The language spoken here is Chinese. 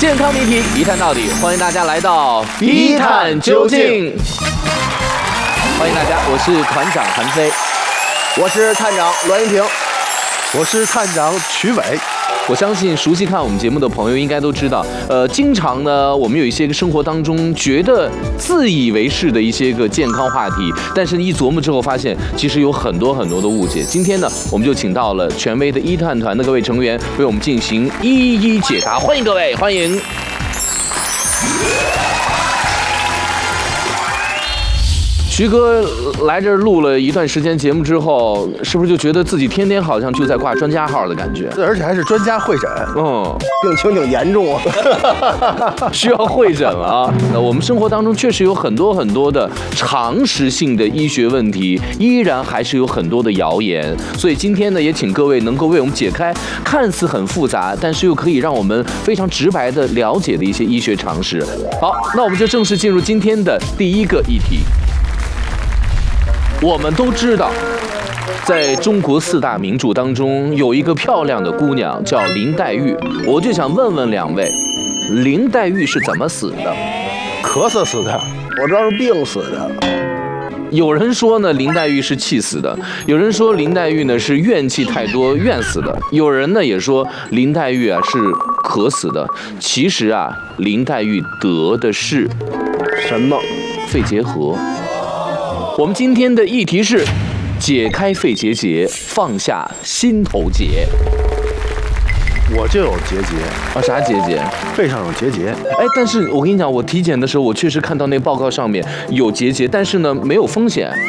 健康谜题一探到底，欢迎大家来到一探究竟。欢迎大家，我是团长韩飞， 我是探长栾云平， 我是探长曲伟。 我相信熟悉看我们节目的朋友应该都知道，经常呢，我们有一些个生活当中觉得自以为是的一些个健康话题，但是一琢磨之后发现，其实有很多很多的误解。今天呢，我们就请到了权威的一探团的各位成员，为我们进行一一解答。欢迎各位，欢迎。徐哥来这儿录了一段时间节目之后，是不是就觉得自己天天好像就在挂专家号的感觉？ 而且还是专家会诊， 病情挺严重啊， 需要会诊了啊。那我们生活当中确实有很多很多的常识性的医学问题，依然还是有很多的谣言。所以今天呢，也请各位能够为我们解开看似很复杂，但是又可以让我们非常直白的了解的一些医学常识。好，那我们就正式进入今天的第一个议题。我们都知道，在中国4大名著当中，有一个漂亮的姑娘叫林黛玉。我就想问问两位，林黛玉是怎么死的？ 咳嗽死的。 我知道是病死的。 有人说呢，林黛玉是气死的；有人说林黛玉呢是怨气太多怨死的；有人呢也说林黛玉啊是渴死的。其实啊，林黛玉得的是什么？ 肺结核。我们今天的议题是解开肺结节，放下心头结。 我就有结节啊，啥结节？ 肺上有结节。 哎，但是我跟你讲，我体检的时候，我确实看到那报告上面有结节，但是呢没有风险。